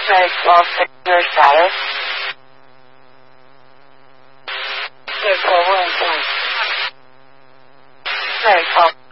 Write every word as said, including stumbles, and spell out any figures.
Very twelve your status. Very four one point. Very twelve.